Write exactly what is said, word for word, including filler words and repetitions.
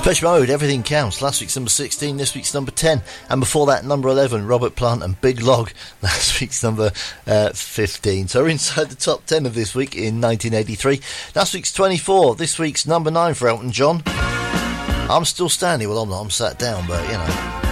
Depeche Mode, Everything Counts. Last week's number sixteen, this week's number ten. And before that, number eleven, Robert Plant and Big Log. Last week's number uh, fifteen. So we're inside the top ten of this week in nineteen eighty-three. Last week's twenty-four, this week's number nine for Elton John. I'm still standing. Well, I'm not. I'm sat down, but, you know.